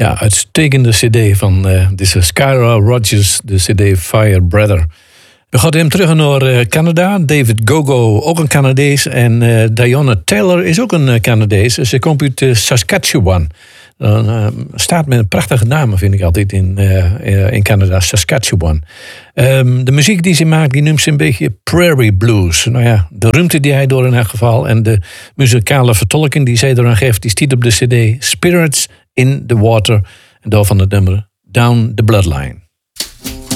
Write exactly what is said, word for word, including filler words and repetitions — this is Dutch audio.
Ja, uitstekende cd van uh, deze Skyra Rogers, de cd Fire Brother. We gaan hem terug naar uh, Canada. David Gogo, ook een Canadees. En uh, Diana Taylor is ook een uh, Canadees. Ze komt uit uh, Saskatchewan. Een uh, staat met een prachtige naam, vind ik altijd, in, uh, in Canada, Saskatchewan. Um, de muziek die ze maakt, die noemt ze een beetje prairie blues. Nou ja, de ruimte die hij door in elk geval en de muzikale vertolking die zij eraan geeft, die stiet op de cd Spirits in the Water. En daarvan het nummer Down the Bloodline.